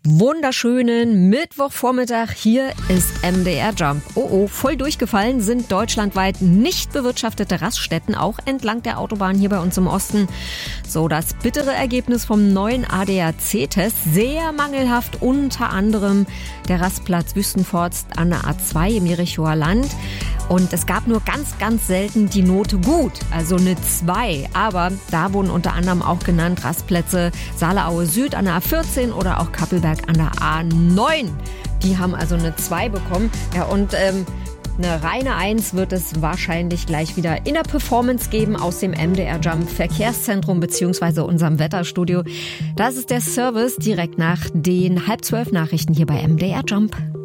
Wunderschönen Mittwochvormittag, hier ist MDR Jump. Oh, voll durchgefallen sind deutschlandweit nicht bewirtschaftete Raststätten, auch entlang der Autobahn hier bei uns im Osten. So, das bittere Ergebnis vom neuen ADAC-Test, sehr mangelhaft, unter anderem der Rastplatz Wüstenforst an der A2 im Jerichoer Land. Und es gab nur ganz selten die Note gut, also eine 2. Aber da wurden unter anderem auch genannt Rastplätze Saale-Aue Süd an der A14 oder auch Kappelberg an der A9. Die haben also eine 2 bekommen. Ja, und eine reine 1 wird es wahrscheinlich gleich wieder in der Performance geben aus dem MDR Jump Verkehrszentrum bzw. unserem Wetterstudio. Das ist der Service direkt nach den 11:30 Nachrichten hier bei MDR Jump.